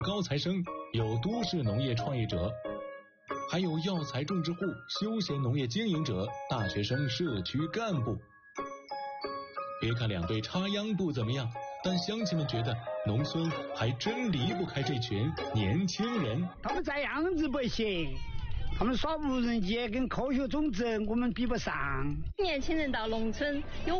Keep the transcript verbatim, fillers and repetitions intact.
高材生，有都市农业创业者，还有药材种植户、休闲农业经营者、大学生、社区干部。别看两队插秧不怎么样，但乡亲们觉得农村还真离不开这群年轻人。 他们摘秧子不行，他们耍无人机跟科学种植我们比不上。 年轻人到农村有